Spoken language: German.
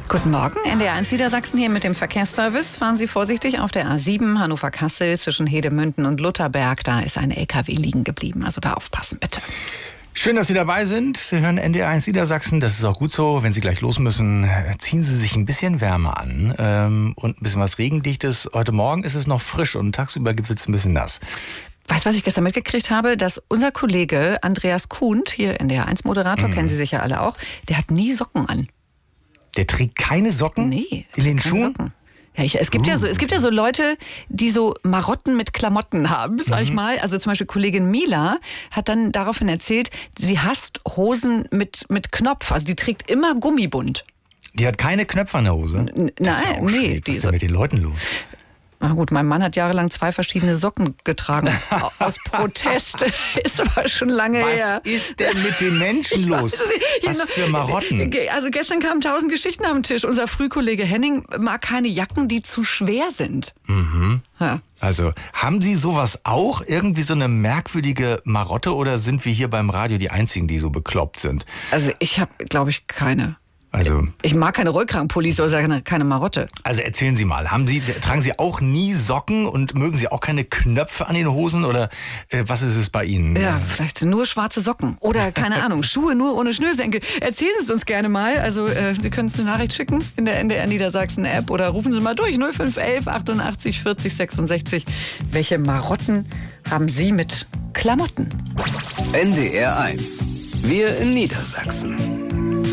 Guten Morgen, NDR1 Niedersachsen hier mit dem Verkehrsservice. Fahren Sie vorsichtig auf der A7 Hannover-Kassel zwischen Hedemünden und Lutherberg. Da ist ein LKW liegen geblieben, also da aufpassen bitte. Schön, dass Sie dabei sind. Sie hören NDR1 Niedersachsen. Das ist auch gut so. Wenn Sie gleich los müssen, ziehen Sie sich ein bisschen Wärme an und ein bisschen was Regendichtes. Heute Morgen ist es noch frisch und tagsüber wird es ein bisschen nass. Weißt du, was ich gestern mitgekriegt habe? Dass unser Kollege Andreas Kuhnt, hier NDR1-Moderator, kennen Sie sicher alle auch, der hat nie Socken an. Der trägt keine Socken? Nee. In den Schuhen? Socken. Ja, es gibt ja so Leute, die so Marotten mit Klamotten haben, sag ich mal. Also zum Beispiel Kollegin Mila hat dann daraufhin erzählt, sie hasst Hosen mit Knopf. Also die trägt immer Gummibund. Die hat keine Knöpfe an der Hose? Nein, nee. Was ist denn mit den Leuten los? Na gut, mein Mann hat jahrelang 2 verschiedene Socken getragen. Aus Protest. Ist aber schon lange her. Was ist denn mit den Menschen los? Was für Marotten? Also gestern kamen 1000 Geschichten auf den Tisch. Unser Frühkollege Henning mag keine Jacken, die zu schwer sind. Mhm. Ja. Also, haben Sie sowas auch? Irgendwie so eine merkwürdige Marotte? Oder sind wir hier beim Radio die Einzigen, die so bekloppt sind? Also ich habe, glaube ich, keine. Also, ich mag keine Rollkragenpullis oder keine Marotte. Also erzählen Sie mal, tragen Sie auch nie Socken und mögen Sie auch keine Knöpfe an den Hosen oder was ist es bei Ihnen? Ja, vielleicht nur schwarze Socken oder keine Ahnung, Schuhe nur ohne Schnürsenkel. Erzählen Sie es uns gerne mal. Also Sie können uns eine Nachricht schicken in der NDR Niedersachsen App oder rufen Sie mal durch 0511 88 40 66. Welche Marotten haben Sie mit Klamotten? NDR1. Wir in Niedersachsen.